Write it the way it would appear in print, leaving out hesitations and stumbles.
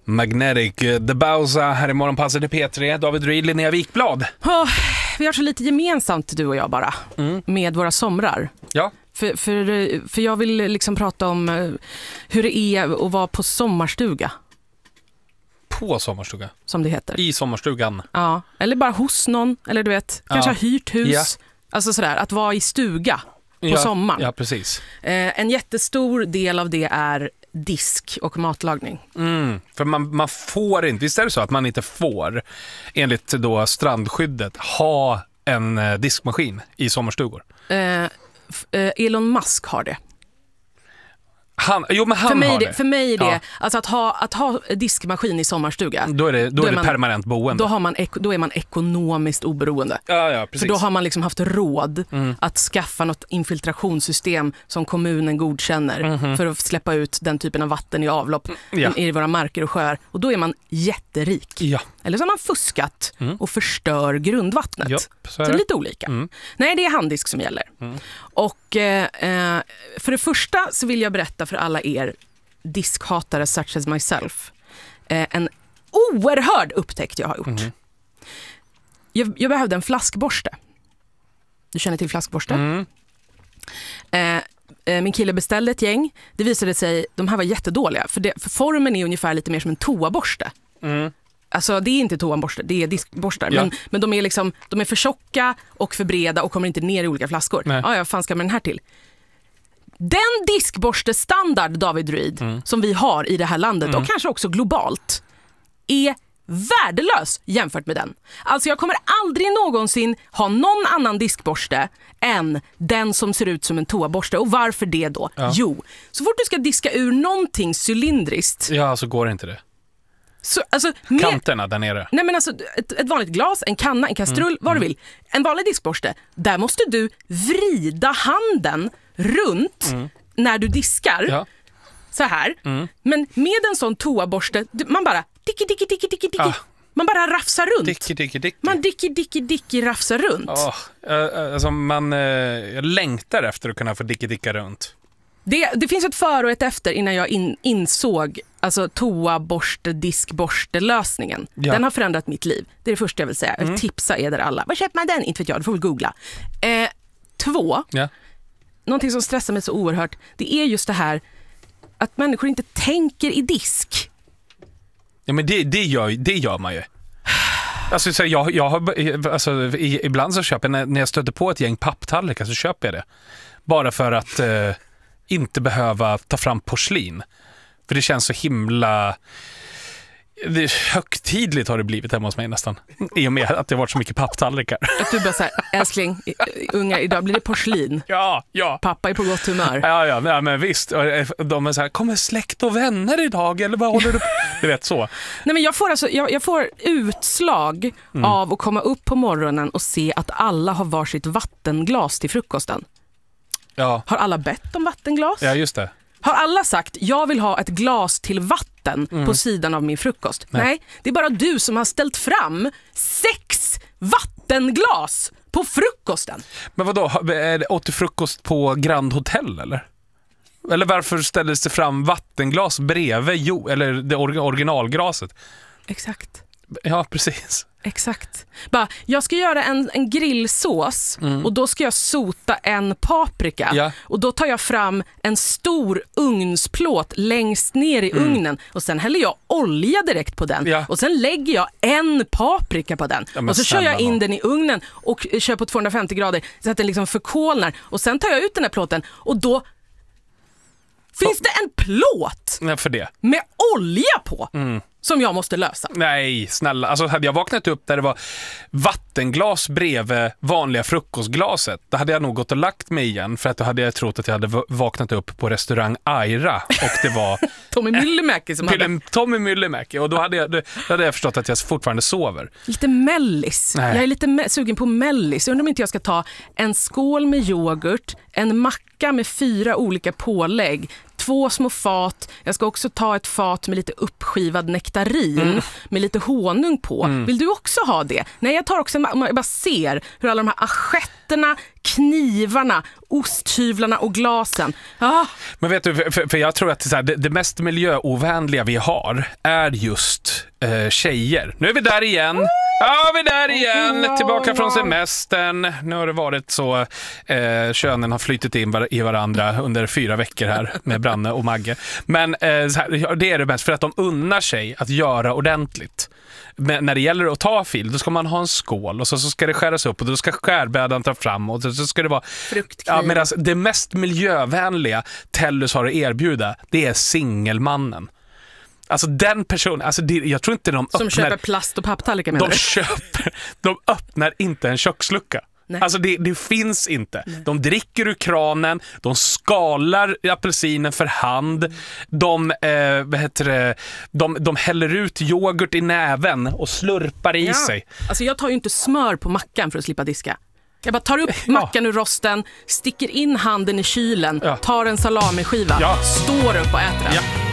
Magnetic, The Bauza, här i Morgonpasset i P3, David Reed, Linnea Wikblad. Vi har så lite gemensamt, du och jag bara, med våra somrar. Ja. För jag vill liksom prata om hur det är att vara på sommarstuga. På sommarstuga? Som det heter. I sommarstugan? Ja, eller bara hos någon, eller du vet, kanske ha hyrt hus. Ja. Alltså sådär, att vara i stuga på sommaren. Ja, precis. En jättestor del av det är disk och matlagning. För man får inte, visst är det så att man inte får, enligt då strandskyddet, ha en diskmaskin i sommarstugor? Elon Musk har det. För mig är det alltså att ha diskmaskin i sommarstuga. Då är det permanent boende. Då är man ekonomiskt oberoende. Ja, precis. För då har man liksom haft råd att skaffa något infiltrationssystem som kommunen godkänner för att släppa ut den typen av vatten i avlopp i våra marker och sjöar. Och då är man jätterik. Ja. Eller så har man fuskat och förstör grundvattnet. Ja, så det är lite olika. Nej, det är handdisk som gäller. Och för det första så vill jag berätta för alla er diskhatare such as myself en oerhörd upptäckt jag har gjort. Jag behövde en flaskborste. Du känner till flaskborste? Min kille beställde ett gäng. Det visade sig, de här var jättedåliga. För formen är ungefär lite mer som en toaborste. Alltså det är inte toaborste, det är diskborstar. Ja. Men de är för tjocka och för breda och kommer inte ner i olika flaskor. Vad fan ska man den här till? Den diskborstestandard, David Reed, som vi har i det här landet och kanske också globalt, är värdelös jämfört med den. Alltså jag kommer aldrig någonsin ha någon annan diskborste än den som ser ut som en toaborste. Och varför det då? Ja. Jo, så fort du ska diska ur någonting cylindriskt, så går inte det. Så, alltså, kanterna där nere. Nej, men alltså ett vanligt glas, en kanna, en kastrull, vad du vill. En vanlig diskborste, där måste du vrida handen runt när du diskar. Ja. Så här. Men med en sån toaborste, man bara dicki. Man bara rafsar runt. Dicki. Man dicki rafsar runt. Alltså jag längtar efter att kunna få dicka runt. Det finns ett före och ett efter innan jag insåg alltså toaborste, diskborste-lösningen. Ja. Den har förändrat mitt liv. Det är det första jag vill säga. Jag vill tipsa er alla. Vad köper man den? Inte vet jag, du får väl googla. 2. Någonting som stressar mig så oerhört, det är just det här att människor inte tänker i disk. Ja, men det gör man ju. Alltså, så jag har, alltså, ibland så köper jag, när jag stöter på ett gäng papptallrikar så köper jag det. Bara för att inte behöva ta fram porslin. För det känns så himla... högtidligt har det blivit hemma hos mig nästan. I och med att det har varit så mycket papptallrikar. Att du bara så här, älskling, unga, idag blir det porslin. Ja. Pappa är på gott humör. Ja, men visst. De är så här, kommer släkt och vänner idag? Eller vad håller du på? Du vet så. Nej, men jag får utslag av att komma upp på morgonen och se att alla har varsitt vattenglas till frukosten. Ja. Har alla bett om vattenglas? Ja, just det. Har alla sagt, jag vill ha ett glas till vatten på sidan av min frukost? Nej, det är bara du som har ställt fram 6 vattenglas på frukosten. Men vadå, är det åt frukost på Grand Hotel eller? Eller varför ställdes det fram vattenglas bredvid eller det originalglaset? Exakt. Ja, precis. Exakt. Jag ska göra en grillsås och då ska jag sota en paprika. Ja. Och då tar jag fram en stor ugnsplåt längst ner i ugnen och sen häller jag olja direkt på den. Ja. Och sen lägger jag en paprika på den. Ja, och så kör jag in den i ugnen och kör på 250 grader så att den liksom förkolnar. Och sen tar jag ut den här plåten och då finns det en plåt för det. med olja på som jag måste lösa. Nej, snälla. Alltså hade jag vaknat upp där det var vattenglas bredvid vanliga frukostglaset, då hade jag nog gått och lagt mig igen för att då hade jag trott att jag hade vaknat upp på restaurang Aira och det var Tommy Myllymäki som hade... Tommy Myllymäki och då hade jag förstått att jag fortfarande sover. Lite mellis. Nej. Jag är lite sugen på mellis. Jag undrar om inte jag ska ta en skål med yoghurt, en macka med 4 olika pålägg, 2 små fat. Jag ska också ta ett fat med lite uppskivad nektarin med lite honung på. Vill du också ha det? Nej, jag tar också jag bara ser hur alla de här assietterna, knivarna, osthyvlarna och glasen. Men vet du, för jag tror att det mest miljöovänliga vi har är just tjejer. Nu är vi där igen. Ja, vi är där igen. Tillbaka från semestern. Nu har det varit så könen har flyttit in i varandra under 4 veckor här med Branne och Magge. Men så här, det är det bäst för att de unnar sig att göra ordentligt. Men när det gäller att ta filt, då ska man ha en skål och så ska det skäras upp och då ska skärbrädan ta fram och så ska det vara fruktkniv. Medan det mest miljövänliga Tellus har att erbjuda, det är singelmannen. Alltså den personen, alltså jag tror inte de öppnar... Som köper plast och papptallrikar menar de öppnar inte en kökslucka. Nej. Alltså det finns inte. Nej. De dricker ur kranen, de skalar apelsinen för hand, de häller ut yoghurt i näven och slurpar i sig. Alltså jag tar ju inte smör på mackan för att slippa diska. Jag bara tar upp mackan ur rosten, sticker in handen i kylen, tar en salamiskiva, står upp och äter den. Ja.